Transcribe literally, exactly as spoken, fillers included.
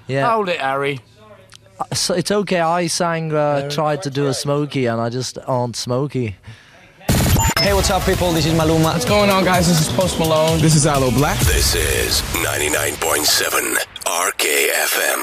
Yeah. Hold it, Harry. So it's okay. I sang, uh, tried to do a Smokey, and I just aren't Smokey. Hey, what's up, people? This is Maluma. What's going on, guys? This is Post Malone. This is Aloe Black. This is ninety-nine point seven R K F M.